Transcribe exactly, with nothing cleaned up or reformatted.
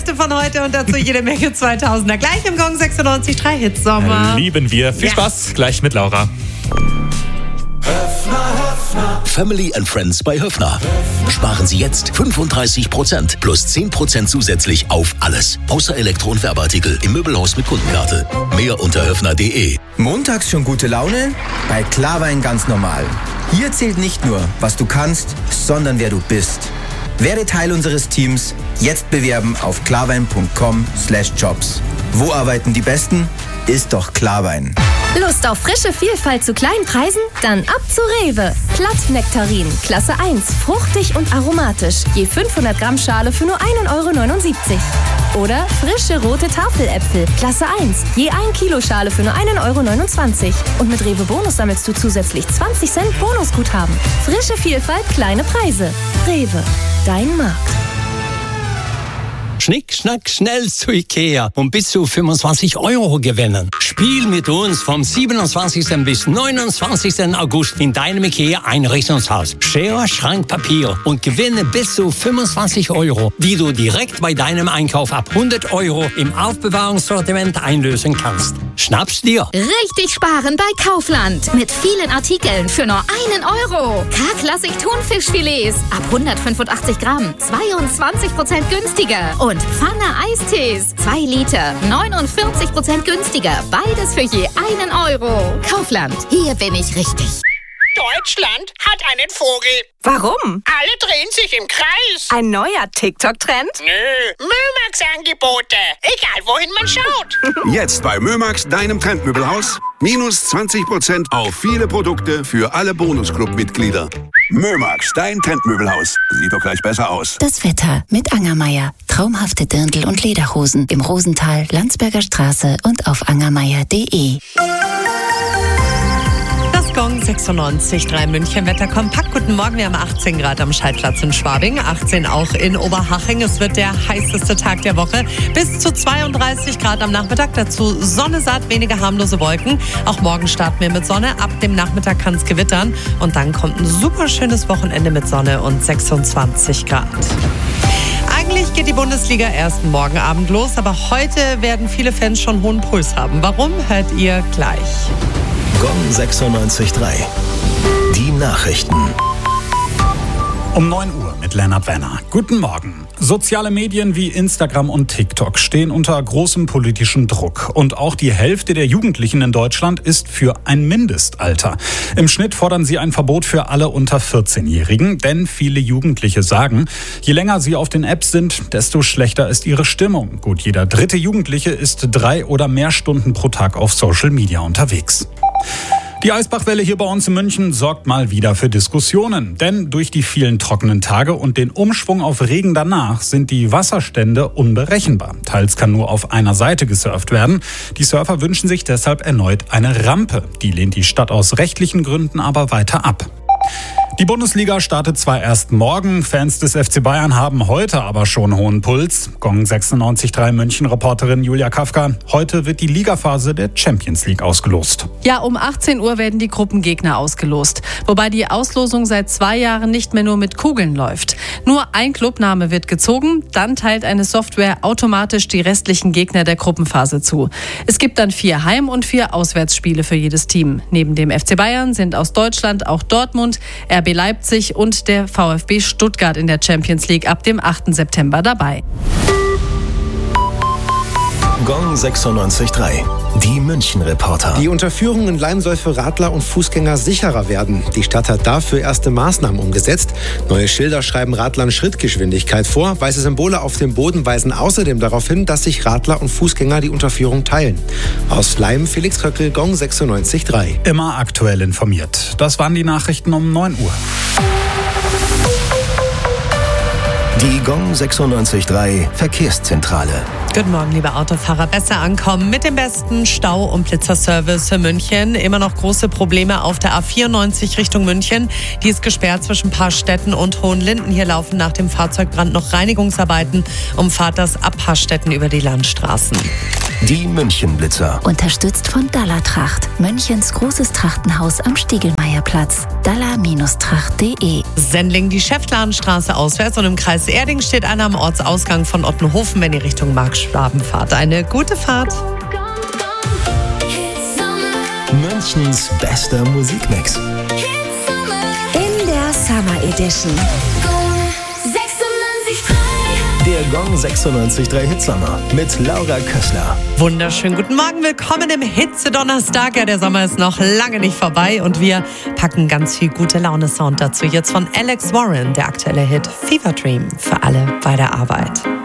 Beste von heute und dazu jede Menge zweitausender. Gleich im Gong sechsundneunzig Komma drei Hits Sommer. Lieben wir. Viel Spaß. Gleich mit Laura. Family and Friends bei Höffner. Sparen Sie jetzt fünfunddreißig Prozent plus zehn Prozent zusätzlich auf alles. Außer Elektro- und Werbeartikel im Möbelhaus mit Kundenkarte. Mehr unter höffner punkt de. Montags schon gute Laune? Bei Klarwein ganz normal. Hier zählt nicht nur, was du kannst, sondern wer du bist. Werde Teil unseres Teams. Jetzt bewerben auf klarwein punkt com slash jobs. Wo arbeiten die Besten? Ist doch Klarwein. Lust auf frische Vielfalt zu kleinen Preisen? Dann ab zu Rewe. Platt-Nektarin, Klasse eins, fruchtig und aromatisch. Je fünfhundert Gramm Schale für nur ein Euro neunundsiebzig. Oder frische rote Tafeläpfel, Klasse eins, je ein Kilo Schale für nur ein Euro neunundzwanzig. Und mit Rewe Bonus sammelst du zusätzlich zwanzig Cent Bonusguthaben. Frische Vielfalt, kleine Preise. Rewe, dein Markt. Schnick, schnack, schnell zu Ikea und bis zu fünfundzwanzig Euro gewinnen. Spiel mit uns vom siebenundzwanzigsten bis neunundzwanzigsten August in deinem Ikea-Einrichtungshaus. Schere, Schrank, Papier und gewinne bis zu fünfundzwanzig Euro, die du direkt bei deinem Einkauf ab hundert Euro im Aufbewahrungssortiment einlösen kannst. Schnapp's dir! Richtig sparen bei Kaufland. Mit vielen Artikeln für nur einen Euro. K-Klassik Thunfischfilets ab hundertfünfundachtzig Gramm, zweiundzwanzig Prozent günstiger. Und Pfanne Eistees, zwei Liter, neunundvierzig Prozent günstiger. Beides für je einen Euro. Kaufland, hier bin ich richtig. Deutschland hat einen Vogel. Warum? Alle drehen sich im Kreis. Ein neuer TikTok-Trend? Nö, Mömax-Angebote. Egal, wohin man schaut. Jetzt bei Mömax, deinem Trendmöbelhaus. Minus zwanzig Prozent auf viele Produkte für alle Bonusclub-Mitglieder. Mömax, dein Trendmöbelhaus. Sieht doch gleich besser aus. Das Wetter mit Angermeier. Traumhafte Dirndl und Lederhosen im Rosental, Landsberger Straße und auf angermeier punkt de. Gong sechsundneunzig Komma drei München Wetter kompakt. Guten Morgen, wir haben achtzehn Grad am Schaltplatz in Schwabing, achtzehn auch in Oberhaching. Es wird der heißeste Tag der Woche. Bis zu zweiunddreißig Grad am Nachmittag. Dazu Sonne satt, wenige harmlose Wolken. Auch morgen starten wir mit Sonne. Ab dem Nachmittag kann es gewittern. Und dann kommt ein super schönes Wochenende mit Sonne und sechsundzwanzig Grad. Eigentlich geht die Bundesliga erst morgen Abend los, aber heute werden viele Fans schon hohen Puls haben. Warum, hört ihr gleich. Gong sechsundneunzig Komma drei. Die Nachrichten. Um neun Uhr mit Lennart Wenner. Guten Morgen. Soziale Medien wie Instagram und TikTok stehen unter großem politischen Druck. Und auch die Hälfte der Jugendlichen in Deutschland ist für ein Mindestalter. Im Schnitt fordern sie ein Verbot für alle unter vierzehnjährigen. Denn viele Jugendliche sagen, je länger sie auf den Apps sind, desto schlechter ist ihre Stimmung. Gut, jeder dritte Jugendliche ist drei oder mehr Stunden pro Tag auf Social Media unterwegs. Die Eisbachwelle hier bei uns in München sorgt mal wieder für Diskussionen. Denn durch die vielen trockenen Tage und den Umschwung auf Regen danach sind die Wasserstände unberechenbar. Teils kann nur auf einer Seite gesurft werden. Die Surfer wünschen sich deshalb erneut eine Rampe. Die lehnt die Stadt aus rechtlichen Gründen aber weiter ab. Die Bundesliga startet zwar erst morgen, Fans des F C Bayern haben heute aber schon hohen Puls. Gong sechsundneunzig Komma drei München-Reporterin Julia Kafka. Heute wird die Ligaphase der Champions League ausgelost. Ja, um achtzehn Uhr werden die Gruppengegner ausgelost. Wobei die Auslosung seit zwei Jahren nicht mehr nur mit Kugeln läuft. Nur ein Clubname wird gezogen, dann teilt eine Software automatisch die restlichen Gegner der Gruppenphase zu. Es gibt dann vier Heim- und vier Auswärtsspiele für jedes Team. Neben dem F C Bayern sind aus Deutschland auch Dortmund, R B Leipzig und der VfB Stuttgart in der Champions League ab dem achten September dabei. Gong sechsundneunzig Komma drei. Die München-Reporter. Die Unterführung in Leim soll für Radler und Fußgänger sicherer werden. Die Stadt hat dafür erste Maßnahmen umgesetzt. Neue Schilder schreiben Radlern Schrittgeschwindigkeit vor. Weiße Symbole auf dem Boden weisen außerdem darauf hin, dass sich Radler und Fußgänger die Unterführung teilen. Aus Leim, Felix Kröckel, Gong sechsundneunzig Komma drei. Immer aktuell informiert. Das waren die Nachrichten um neun Uhr. Die Gong sechsundneunzig Komma drei Verkehrszentrale. Guten Morgen, liebe Autofahrer. Besser ankommen mit dem besten Stau- und Blitzerservice für München. Immer noch große Probleme auf der A vierundneunzig Richtung München. Die ist gesperrt zwischen Paarstetten und Hohenlinden. Hier laufen nach dem Fahrzeugbrand noch Reinigungsarbeiten. Umfahrt das ab Paarstetten über die Landstraßen. Die Münchenblitzer. Unterstützt von Dalla Tracht, Münchens großes Trachtenhaus am Stiegelmeierplatz. dalla Bindestrich tracht punkt de. Sendling die Schäftlarenstraße auswärts und im Kreis Erding steht einer am Ortsausgang von Ottenhofen, wenn ihr Richtung Markschwaben fahrt. Eine gute Fahrt. Münchens bester Musikmix. In der Summer Edition. Der Gong sechsundneunzig Komma drei Hitsommer mit Laura Kössler. Wunderschönen guten Morgen, willkommen im Hitze-Donnerstag. Ja, der Sommer ist noch lange nicht vorbei und wir packen ganz viel gute Laune-Sound dazu. Jetzt von Alex Warren, der aktuelle Hit Fever Dream für alle bei der Arbeit.